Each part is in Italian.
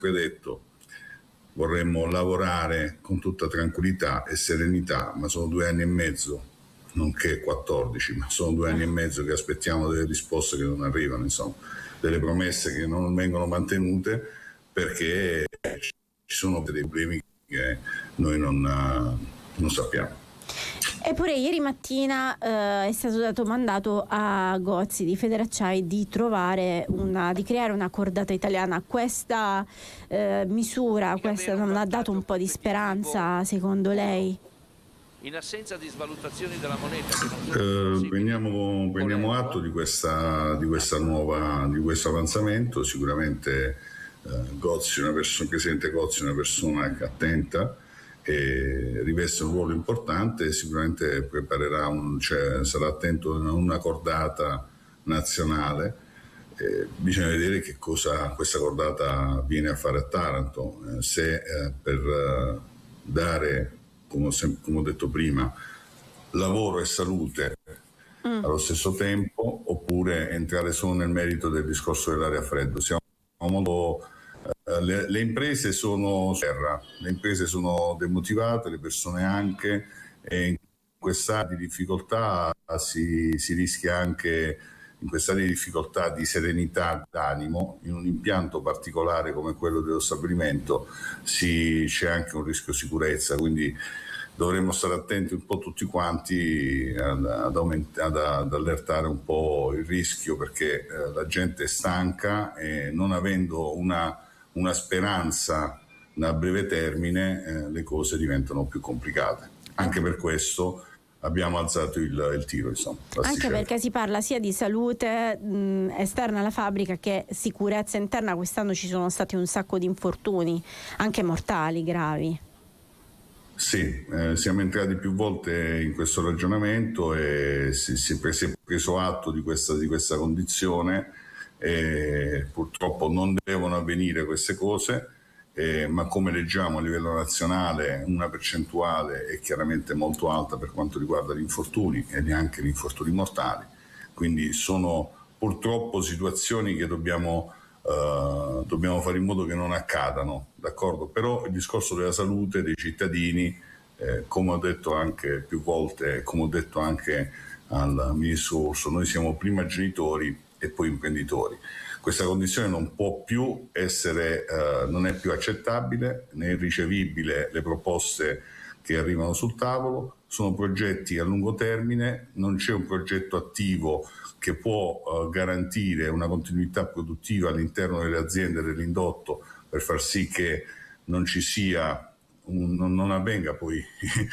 detto, vorremmo lavorare con tutta tranquillità e serenità, ma sono 2 anni e mezzo, nonché 14, ma sono 2 anni e mezzo che aspettiamo delle risposte che non arrivano, insomma, delle promesse che non vengono mantenute, perché ci sono dei problemi che noi non sappiamo. Eppure ieri mattina è stato dato mandato a Gozzi di Federacciai di creare una cordata italiana. Questa misura, questa non ha dato un po' di speranza, secondo lei? In assenza di svalutazioni della moneta prendiamo atto di questo avanzamento. Sicuramente il presidente Gozzi è una persona attenta e riveste un ruolo importante e sicuramente sarà attento a una cordata nazionale. Bisogna vedere che cosa questa cordata viene a fare a Taranto, se per dare, come ho detto prima, lavoro e salute allo stesso tempo, oppure entrare solo nel merito del discorso dell'area freddo. Le imprese sono terra, le imprese sono demotivate, le persone anche, e in questa di difficoltà si rischia anche, in questa di difficoltà di serenità d'animo, in un impianto particolare come quello dello stabilimento c'è anche un rischio sicurezza, quindi dovremmo stare attenti un po' tutti quanti ad allertare un po' il rischio, perché la gente è stanca e non avendo una speranza a breve termine le cose diventano più complicate. Anche per questo abbiamo alzato il tiro, insomma. Anche perché si parla sia di salute esterna alla fabbrica che sicurezza interna. Quest'anno ci sono stati un sacco di infortuni, anche mortali, gravi. Sì, siamo entrati più volte in questo ragionamento e si è preso atto di questa condizione. Purtroppo non devono avvenire queste cose, ma come leggiamo a livello nazionale una percentuale è chiaramente molto alta per quanto riguarda gli infortuni e neanche gli infortuni mortali, quindi sono purtroppo situazioni che dobbiamo fare in modo che non accadano, d'accordo? Però il discorso della salute dei cittadini, come ho detto anche più volte, come ho detto anche al ministro Urso, noi siamo prima genitori e poi imprenditori. Questa condizione non può più essere, non è più accettabile, né ricevibile le proposte che arrivano sul tavolo. Sono progetti a lungo termine, non c'è un progetto attivo che può garantire una continuità produttiva all'interno delle aziende dell'indotto per far sì che non ci sia non avvenga poi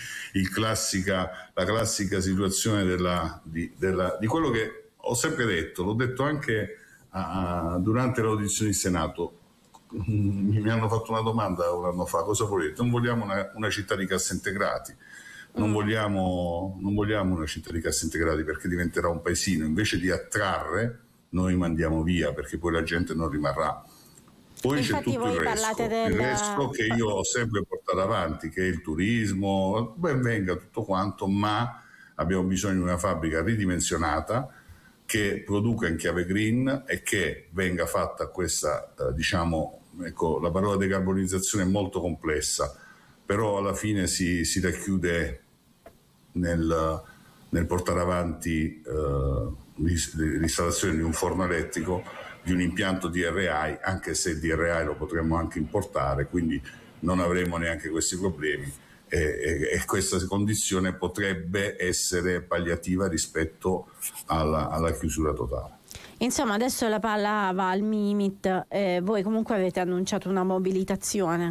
la classica situazione di quello che ho sempre detto, l'ho detto anche durante l'audizione in Senato. Mi hanno fatto una domanda un anno fa: cosa volete? Non vogliamo una città di cassaintegrati, non vogliamo una città di cassaintegrati perché diventerà un paesino, invece di attrarre noi mandiamo via, perché poi la gente non rimarrà. Poi c'è tutto il resto che io ho sempre portato avanti, che è il turismo, ben venga tutto quanto, ma abbiamo bisogno di una fabbrica ridimensionata che produca in chiave green e che venga fatta questa, ecco, la parola decarbonizzazione è molto complessa, però alla fine si racchiude nel portare avanti l'installazione di un forno elettrico, di un impianto DRI, anche se il DRI lo potremmo anche importare, quindi non avremo neanche questi problemi e questa condizione potrebbe essere palliativa rispetto alla chiusura totale. Insomma, adesso la palla va al Mimit, voi comunque avete annunciato una mobilitazione.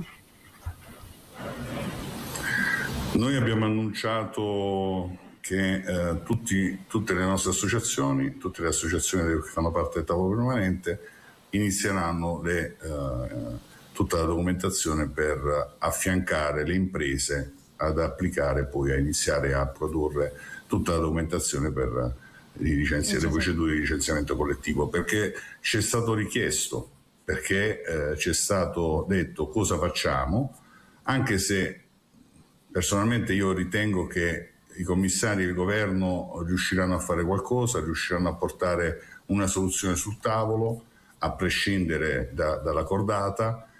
Noi abbiamo annunciato che tutte le nostre associazioni, tutte le associazioni che fanno parte del tavolo permanente inizieranno tutta la documentazione per affiancare le imprese ad applicare, poi a iniziare a produrre tutta la documentazione per le procedure di licenziamento collettivo, perché ci è stato richiesto, perché ci è stato detto cosa facciamo, anche se personalmente io ritengo che i commissari del governo riusciranno a fare qualcosa, riusciranno a portare una soluzione sul tavolo, a prescindere dalla cordata,